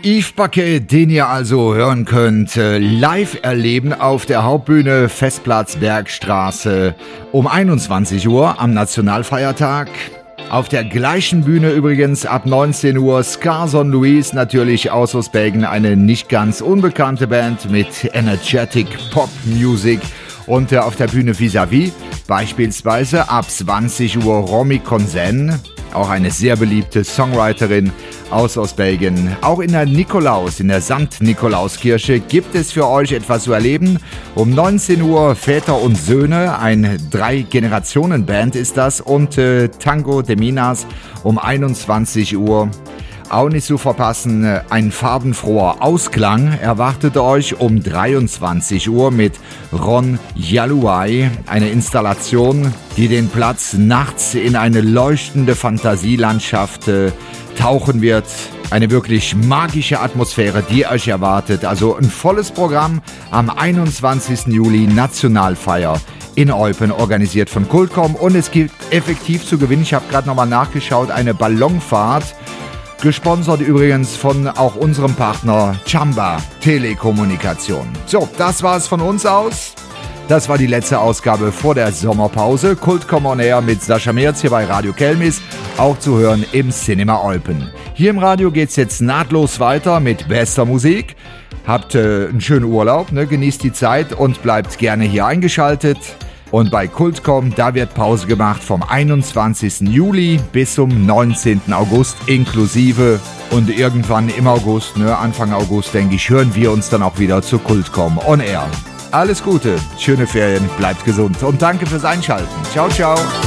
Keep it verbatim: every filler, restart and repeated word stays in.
Yves Baquet, den ihr also hören könnt, live erleben auf der Hauptbühne Festplatz Bergstraße um einundzwanzig Uhr am Nationalfeiertag. Auf der gleichen Bühne übrigens ab neunzehn Uhr Scarson Louise, natürlich aus Osbelgen, eine nicht ganz unbekannte Band mit Energetic Pop Music. Und auf der Bühne Vis-à-vis beispielsweise ab zwanzig Uhr Romy Conzen, auch eine sehr beliebte Songwriterin aus Ostbelgien. Auch in der Nikolaus, in der Sankt-Nikolauskirche gibt es für euch etwas zu erleben. Um neunzehn Uhr Väter und Söhne, ein Drei-Generationen-Band ist das, und äh, Tango de Minas um einundzwanzig Uhr. Auch nicht zu verpassen, ein farbenfroher Ausklang erwartet euch um dreiundzwanzig Uhr mit Ron Yaluai. Eine Installation, die den Platz nachts in eine leuchtende Fantasielandschaft äh, tauchen wird. Eine wirklich magische Atmosphäre, die euch erwartet. Also ein volles Programm am einundzwanzigsten Juli, Nationalfeier in Eupen, organisiert von Kultcom. Und es gibt effektiv zu gewinnen, ich habe gerade nochmal nachgeschaut, eine Ballonfahrt. Gesponsert übrigens von auch unserem Partner Chamba Telekommunikation. So, das war es von uns aus. Das war die letzte Ausgabe vor der Sommerpause. Kultcom on Air mit Sascha Merz hier bei Radio Kelmis. Auch zu hören im Cinema Eupen. Hier im Radio geht's jetzt nahtlos weiter mit bester Musik. Habt äh, einen schönen Urlaub, ne? Genießt die Zeit und bleibt gerne hier eingeschaltet. Und bei Kultcom, da wird Pause gemacht vom einundzwanzigsten Juli bis zum neunzehnten August inklusive. Und irgendwann im August, ne, Anfang August, denke ich, hören wir uns dann auch wieder zu Kultcom on Air. Alles Gute, schöne Ferien, bleibt gesund und danke fürs Einschalten. Ciao, ciao.